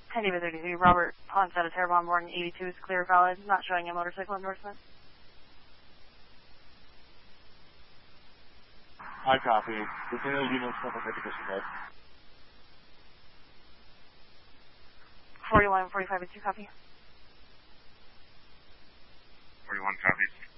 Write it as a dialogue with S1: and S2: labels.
S1: 10 David 33, Robert Ponce out of Terrebonne, Morgan 82 is clear, valid, not showing a motorcycle endorsement.
S2: I copy. Continue to units from Pacific Coast.
S1: 41, 45 is 2 copy.
S3: 41 copies.